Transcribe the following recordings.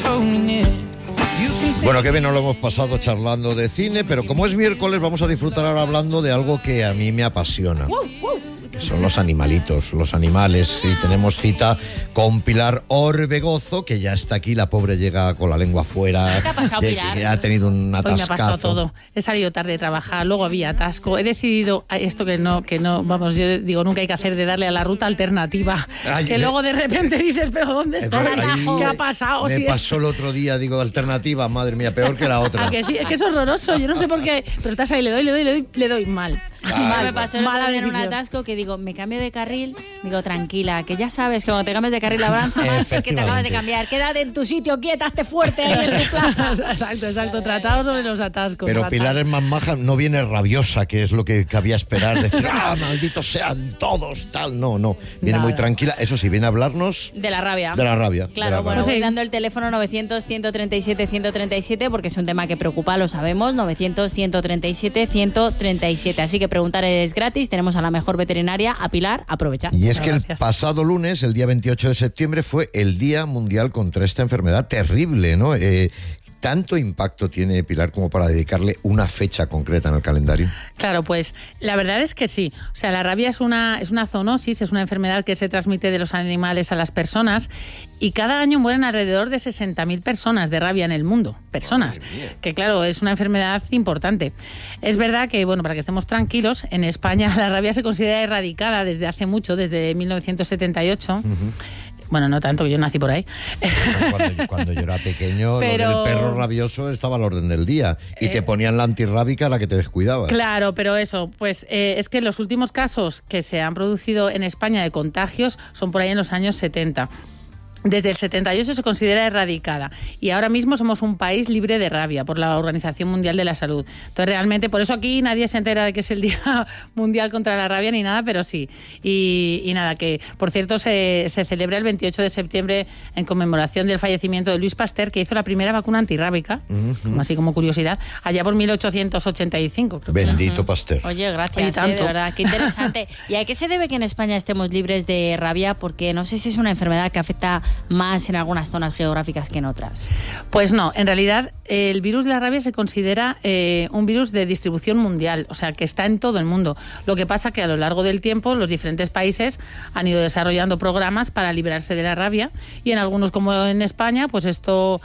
Bueno, qué bien nos lo hemos pasado charlando de cine, pero como es miércoles vamos a disfrutar ahora hablando de algo que a mí me apasiona. Que son los animalitos, los animales. Y tenemos cita con Pilar Orbegozo, que ya está aquí. La pobre llega con la lengua afuera. ¿Qué ha pasado, Pilar? Que ha tenido un atascazo. Hoy me ha pasado todo. He salido tarde de trabajar, luego había atasco. He decidido esto que no, vamos, yo digo, nunca hay que hacer de darle a la ruta alternativa. Luego de repente dices, pero ¿dónde está el atajo? ¿Qué ha pasado? Me pasó el otro día, digo, alternativa, madre mía, peor que la otra. ¿A que sí? Es que es horroroso, yo no sé por qué, pero estás ahí, le doy mal. Eso me pasó el otro día en un atasco que digo, me cambio de carril, digo, tranquila, que ya sabes que cuando te cambias de carril avanza más el que te acabas de cambiar. Quédate en tu sitio, quieta, hazte fuerte ahí en tu plaza. Exacto, tratado sobre los atascos. Pero fatal. Pilar es más maja, no viene rabiosa, que es lo que cabía esperar, decir, malditos sean todos, tal, no, viene muy tranquila, eso sí, viene a hablarnos... De la rabia. De la rabia. Claro, bueno, voy dando el teléfono 900-137-137, porque es un tema que preocupa, lo sabemos, 900-137-137, así que preguntar es gratis, tenemos a la mejor veterinaria, a Pilar, aprovecha. Y es que el pasado lunes, el día 28 de septiembre, fue el Día Mundial contra esta enfermedad terrible, ¿no? ¿Tanto impacto tiene, Pilar, como para dedicarle una fecha concreta en el calendario? Claro, pues la verdad es que sí. O sea, la rabia es una zoonosis, es una enfermedad que se transmite de los animales a las personas y cada año mueren alrededor de 60.000 personas de rabia en el mundo. Personas. Que claro, es una enfermedad importante. Es verdad que, bueno, para que estemos tranquilos, en España la rabia se considera erradicada desde hace mucho, desde 1978. Bueno, no tanto, que yo nací por ahí. Cuando yo era pequeño, pero... lo del perro rabioso estaba al orden del día. Y te ponían la antirrábica a la que te descuidabas. Claro, pero eso, pues es que los últimos casos que se han producido en España de contagios son por ahí en los años 70. Desde el 78 se considera erradicada y ahora mismo somos un país libre de rabia por la Organización Mundial de la Salud. Entonces realmente, por eso aquí nadie se entera de que es el Día Mundial contra la Rabia ni nada, pero sí. Y nada, que por cierto se celebra el 28 de septiembre en conmemoración del fallecimiento de Louis Pasteur, que hizo la primera vacuna antirrábica, así como curiosidad, allá por 1885. Bendito Pasteur. Oye, gracias, de verdad, qué interesante. ¿Y a qué se debe que en España estemos libres de rabia? Porque no sé si es una enfermedad que afecta más en algunas zonas geográficas que en otras. Pues no, en realidad el virus de la rabia se considera un virus de distribución mundial, o sea, que está en todo el mundo. Lo que pasa que a lo largo del tiempo los diferentes países han ido desarrollando programas para librarse de la rabia y en algunos, como en España, pues esto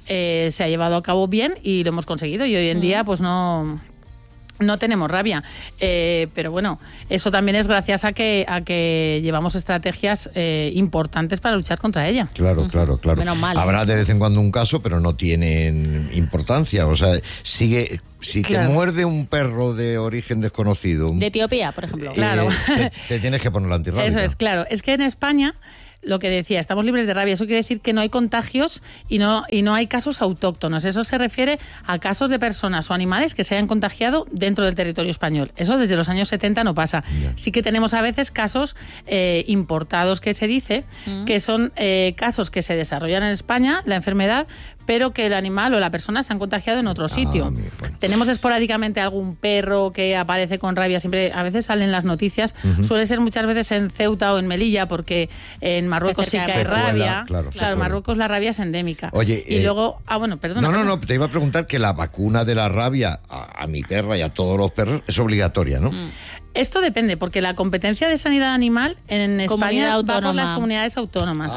se ha llevado a cabo bien y lo hemos conseguido y hoy en día pues no tenemos rabia, pero bueno, eso también es gracias a que llevamos estrategias importantes para luchar contra ella. Claro. Menos mal. Habrá de vez en cuando un caso, pero no tienen importancia. O sea, si te muerde un perro de origen desconocido... De Etiopía, por ejemplo. Claro. Te tienes que poner la antirrábica. Eso es, claro. Es que en España... Lo que decía, estamos libres de rabia. Eso quiere decir que no hay contagios y no hay casos autóctonos. Eso se refiere a casos de personas o animales que se hayan contagiado dentro del territorio español. Eso desde los años 70 no pasa. Sí que tenemos a veces casos importados, que se dice, que son casos que se desarrollan en España, la enfermedad, pero que el animal o la persona se han contagiado en otro sitio. Bueno. Tenemos esporádicamente algún perro que aparece con rabia, siempre a veces salen las noticias, suele ser muchas veces en Ceuta o en Melilla, porque en Marruecos sí que hay rabia. Claro, en Marruecos la rabia es endémica. Oye, y luego, perdona. No, te iba a preguntar que la vacuna de la rabia a mi perra y a todos los perros es obligatoria, ¿no? Esto depende, porque la competencia de sanidad animal en España va por las comunidades autónomas.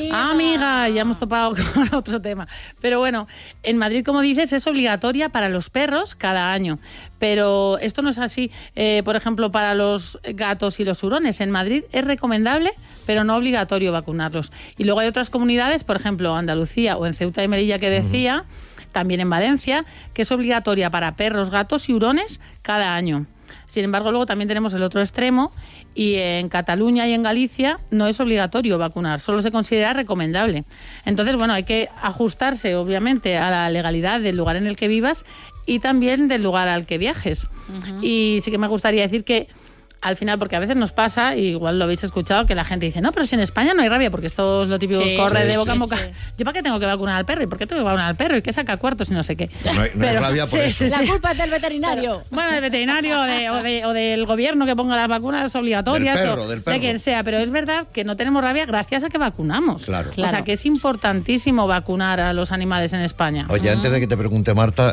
Amiga, ya hemos topado con otro tema. Pero bueno, en Madrid, como dices, es obligatoria para los perros cada año. Pero esto no es así, por ejemplo, para los gatos y los hurones. En Madrid es recomendable, pero no obligatorio vacunarlos. Y luego hay otras comunidades, por ejemplo, Andalucía o en Ceuta y Melilla, que decía, también en Valencia, que es obligatoria para perros, gatos y hurones cada año. Sin embargo, luego también tenemos el otro extremo y en Cataluña y en Galicia no es obligatorio vacunar, solo se considera recomendable. Entonces, bueno, hay que ajustarse, obviamente, a la legalidad del lugar en el que vivas y también del lugar al que viajes. Y sí que me gustaría decir que al final, porque a veces nos pasa, igual lo habéis escuchado, que la gente dice, no, pero si en España no hay rabia, porque esto es lo típico que corre de boca en boca. ¿Yo para qué tengo que vacunar al perro? ¿Y por qué tengo que vacunar al perro? ¿Y qué saca cuartos y no sé qué? No hay rabia por eso. La culpa es del veterinario. Pero, bueno, del veterinario o del gobierno que ponga las vacunas obligatorias del perro. De quien sea, pero es verdad que no tenemos rabia gracias a que vacunamos. Claro. O sea, que es importantísimo vacunar a los animales en España. Oye, antes de que te pregunte, Marta,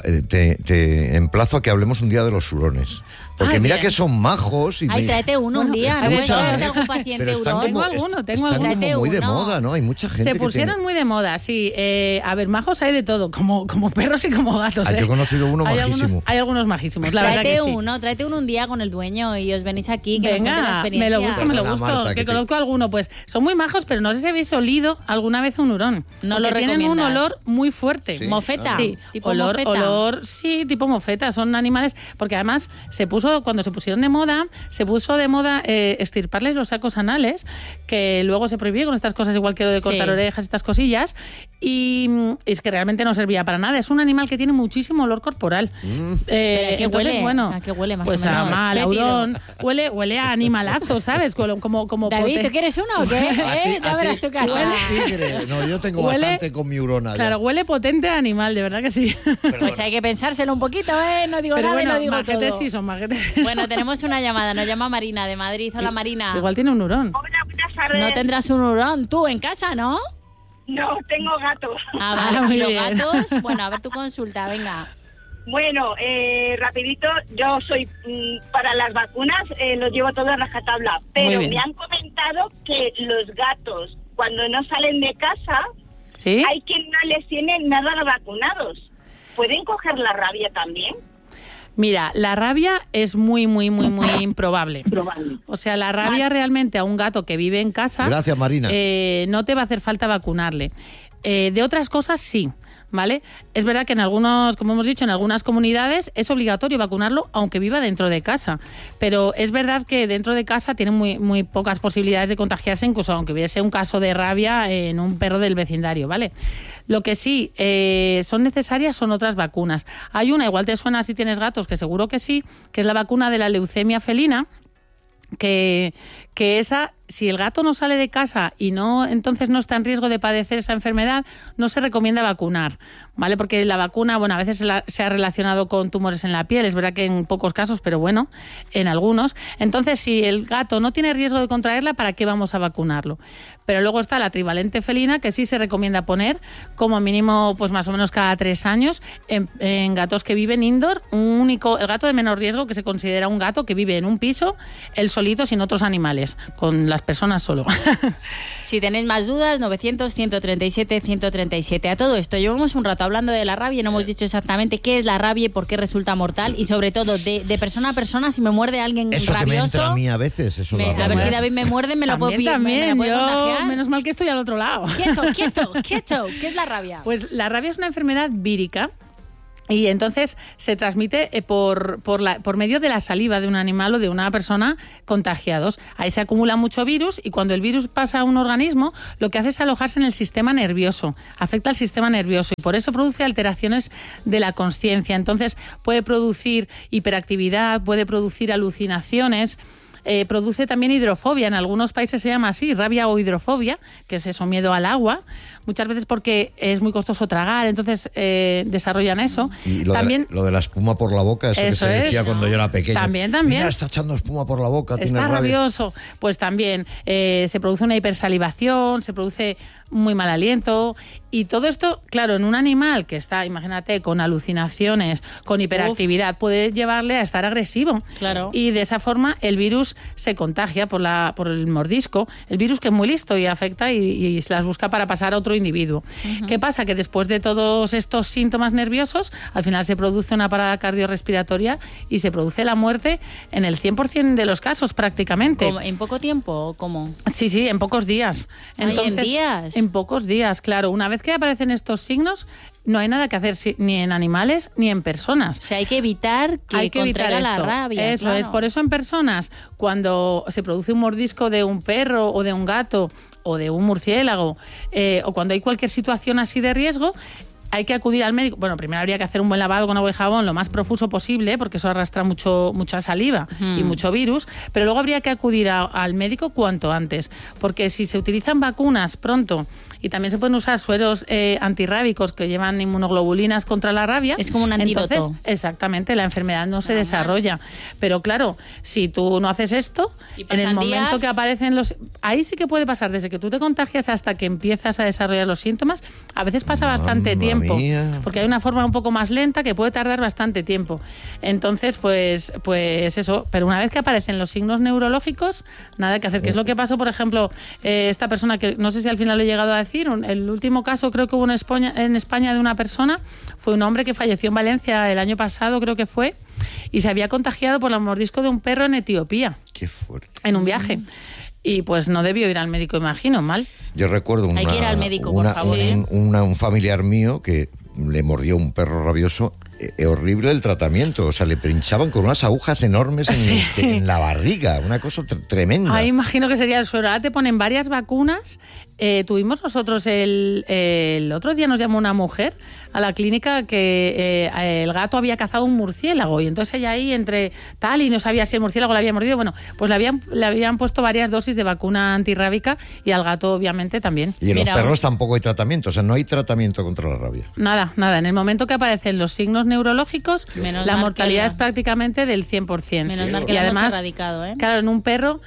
te emplazo a que hablemos un día de los hurones. Porque mira que son majos. Y tráete uno un día. ¿No puedes traerte algún paciente hurón? Tengo alguno. Están como muy de moda, ¿no? Hay mucha gente Se pusieron muy de moda, sí. A ver, majos hay de todo, como perros y como gatos. Yo he conocido uno majísimo. Hay algunos majísimos, la verdad que sí. Tráete uno un día con el dueño y os venís aquí, que venga, nos cuente la experiencia. me lo busco, Marta, que conozco alguno. Pues son muy majos, pero no sé si habéis olido alguna vez un hurón. No lo recomiendas. Tienen un olor muy fuerte. ¿Sí? ¿Mofeta? Sí, ¿Tipo olor, sí, tipo mofeta. Son animales, porque además cuando se pusieron de moda, extirparles los sacos anales, que luego se prohibió con estas cosas, igual que lo de cortar orejas, estas cosillas, y es que realmente no servía para nada. Es un animal que tiene muchísimo olor corporal. ¿Qué entonces, huele? Bueno, ¿A qué huele más pues o menos? a mal, a hurón, huele a animalazo, ¿sabes? Como David, ¿tú quieres uno o qué? Ya verás tu casa. No, yo tengo bastante con mi urona. Claro, huele potente a animal, de verdad que sí. Pues hay que pensárselo un poquito, ¿eh? No digo pero nada, bueno, no digo majetes todo. Sí, son majetes. Bueno, tenemos una llamada, nos llama Marina de Madrid. Hola, Marina. Igual tiene un hurón. Hola, buenas tardes. No tendrás un hurón tú en casa, ¿no? No, tengo gatos. Vale, muy los bien. gatos. Bueno, a ver tu consulta, venga. Bueno, rapidito, yo soy para las vacunas, los llevo todo a rajatabla, pero me han comentado que los gatos, cuando no salen de casa, ¿sí? Hay quien no les tiene nada vacunados. ¿Pueden coger la rabia también? Mira, la rabia es muy improbable. O sea, la rabia realmente a un gato que vive en casa... Gracias, Marina. No te va a hacer falta vacunarle. De otras cosas, sí. ¿Vale? Es verdad que en algunos, como hemos dicho, en algunas comunidades es obligatorio vacunarlo aunque viva dentro de casa, pero es verdad que dentro de casa tiene muy pocas posibilidades de contagiarse, incluso aunque hubiese un caso de rabia en un perro del vecindario, ¿vale? Lo que sí son necesarias son otras vacunas. Hay una, igual te suena si tienes gatos, que seguro que sí, que es la vacuna de la leucemia felina, que esa, si el gato no sale de casa y entonces no está en riesgo de padecer esa enfermedad, no se recomienda vacunar, ¿vale? Porque la vacuna, bueno, a veces se ha relacionado con tumores en la piel, es verdad que en pocos casos, pero bueno, en algunos. Entonces, si el gato no tiene riesgo de contraerla, ¿para qué vamos a vacunarlo? Pero luego está la trivalente felina, que sí se recomienda poner como mínimo, pues más o menos cada 3 años, en gatos que viven indoor, el gato de menor riesgo, que se considera un gato que vive en un piso, él solito, sin otros animales, con las personas solo. Si tenéis más dudas, 900-137-137. A todo esto, llevamos un rato hablando de la rabia y no hemos dicho exactamente qué es la rabia y por qué resulta mortal, y sobre todo de persona a persona, si me muerde alguien eso rabioso... Eso que me entra a mí a veces, eso a ver si David me muerde, me lo puedo contagiar. Menos mal que estoy al otro lado. Quieto. ¿Qué es la rabia? Pues la rabia es una enfermedad vírica. Y entonces se transmite por medio de la saliva de un animal o de una persona contagiados. Ahí se acumula mucho virus y cuando el virus pasa a un organismo, lo que hace es alojarse en el sistema nervioso, afecta al sistema nervioso y por eso produce alteraciones de la consciencia. Entonces puede producir hiperactividad, puede producir alucinaciones. Produce también hidrofobia, en algunos países se llama así, rabia o hidrofobia, que es eso, miedo al agua, muchas veces porque es muy costoso tragar, entonces desarrollan eso. Y lo de la espuma por la boca, eso que se decía cuando yo era pequeño. También. Mira, está echando espuma por la boca, tiene está rabia. Rabioso. Pues también se produce una hipersalivación, se produce muy mal aliento y todo esto, claro, en un animal que está, imagínate, con alucinaciones, con hiperactividad, puede llevarle a estar agresivo. Claro. Y de esa forma el virus se contagia por el mordisco, el virus que es muy listo y afecta y se las busca para pasar a otro individuo. Uh-huh. ¿Qué pasa? Que después de todos estos síntomas nerviosos, al final se produce una parada cardiorrespiratoria y se produce la muerte en el 100% de los casos prácticamente. ¿En poco tiempo o cómo? Sí, en pocos días. Entonces, ¿en días? En pocos días, claro. Una vez que aparecen estos signos, no hay nada que hacer ni en animales ni en personas. O sea, hay que evitar que contraiga la rabia. Eso es. Por eso en personas, cuando se produce un mordisco de un perro o de un gato o de un murciélago, o cuando hay cualquier situación así de riesgo, hay que acudir al médico. Bueno, primero habría que hacer un buen lavado con agua y jabón lo más profuso posible, porque eso arrastra mucha saliva y mucho virus, pero luego habría que acudir al médico cuanto antes, porque si se utilizan vacunas pronto y también se pueden usar sueros antirrábicos que llevan inmunoglobulinas contra la rabia. Es como un antídoto. Entonces, exactamente, la enfermedad no se desarrolla. Pero claro, si tú no haces esto, en el momento que aparecen ahí sí que puede pasar, desde que tú te contagias hasta que empiezas a desarrollar los síntomas, a veces pasa bastante tiempo, porque hay una forma un poco más lenta que puede tardar bastante tiempo. Entonces, pues eso, pero una vez que aparecen los signos neurológicos, nada que hacer. ¿Qué es lo que pasó, por ejemplo, esta persona que no sé si al final lo he llegado a decir, el último caso creo que hubo en España de una persona, fue un hombre que falleció en Valencia el año pasado, creo que fue, y se había contagiado por el mordisco de un perro en Etiopía. Qué fuerte. En un viaje. Y pues no debió ir al médico, imagino, mal. Yo recuerdo hay que ir al médico, por favor. Un familiar mío que le mordió un perro rabioso. Horrible el tratamiento, o sea, le pinchaban con unas agujas enormes en la barriga, una cosa tremenda. Ahí imagino que sería el suero. Ahora te ponen varias vacunas. Tuvimos nosotros el otro día, nos llamó una mujer a la clínica que el gato había cazado un murciélago y entonces ella ahí entre tal y no sabía si el murciélago le había mordido. Bueno, pues le habían puesto varias dosis de vacuna antirrábica y al gato obviamente también. Y en los perros tampoco hay tratamiento, o sea, no hay tratamiento contra la rabia. Nada. En el momento que aparecen los signos neurológicos, la mortalidad es prácticamente del 100%. Menos mal que y la además, hemos erradicado, ¿eh? Claro, en un perro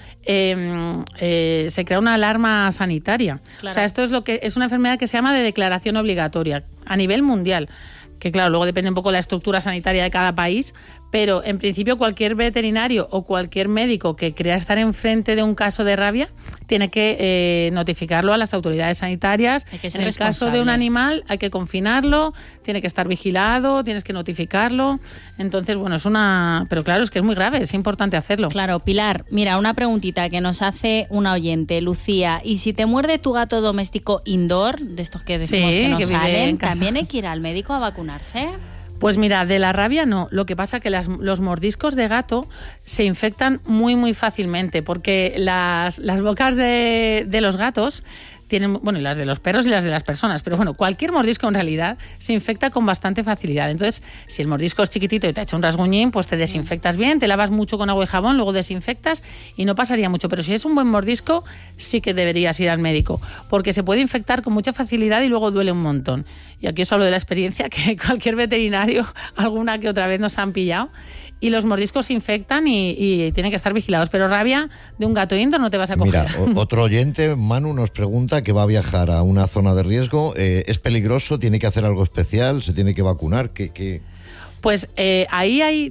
se crea una alarma sanitaria. Claro. O sea, esto es una enfermedad que se llama de declaración obligatoria a nivel mundial, que claro, luego depende un poco de la estructura sanitaria de cada país, pero en principio cualquier veterinario o cualquier médico que crea estar enfrente de un caso de rabia tiene que notificarlo a las autoridades sanitarias. En el caso de un animal hay que confinarlo, tiene que estar vigilado, tienes que notificarlo. Entonces, bueno, pero claro, es que es muy grave, es importante hacerlo. Claro, Pilar, mira, una preguntita que nos hace una oyente, Lucía. ¿Y si te muerde tu gato doméstico indoor, de estos que decimos que no salen, también hay que ir al médico a vacunarse? Pues mira, de la rabia no. Lo que pasa es que los mordiscos de gato se infectan muy, muy fácilmente porque las bocas de los gatos tienen, bueno, y las de los perros y las de las personas, pero bueno, cualquier mordisco en realidad se infecta con bastante facilidad. Entonces, si el mordisco es chiquitito y te ha hecho un rasguñín, pues te desinfectas bien, te lavas mucho con agua y jabón, luego desinfectas y no pasaría mucho. Pero si es un buen mordisco, sí que deberías ir al médico, porque se puede infectar con mucha facilidad y luego duele un montón. Y aquí os hablo de la experiencia que cualquier veterinario alguna que otra vez nos han pillado. Y los mordiscos se infectan y tienen que estar vigilados. Pero rabia de un gato indoor no te vas a coger. Mira, otro oyente, Manu, nos pregunta que va a viajar a una zona de riesgo. ¿Es peligroso? ¿Tiene que hacer algo especial? ¿Se tiene que vacunar? ¿Qué? Pues ahí hay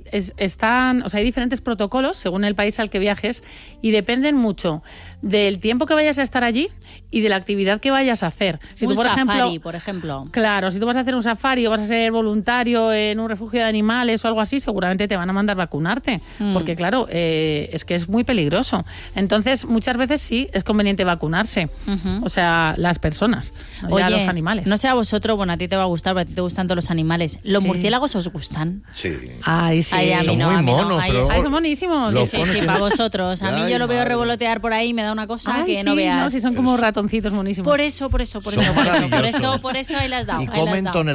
diferentes protocolos según el país al que viajes y dependen mucho del tiempo que vayas a estar allí y de la actividad que vayas a hacer. Si un tú, safari, por ejemplo. Claro, si tú vas a hacer un safari o vas a ser voluntario en un refugio de animales o algo así, seguramente te van a mandar vacunarte, porque claro, es que es muy peligroso. Entonces, muchas veces sí es conveniente vacunarse, o sea, las personas, no ya los animales. No sé a vosotros, bueno, a ti te va a gustar, porque a ti te gustan todos los animales. ¿Los murciélagos os gustan? Sí. Ay, sí. Ay, a mí son no, muy a mí monos, no. pero... Ay, son monísimos. Sí, para vosotros. A mí yo lo veo revolotear por ahí y me da una cosa que no sí, veas. No, si son como ratoncitos monísimos. Por eso ahí las has dado. Y comen toneladas.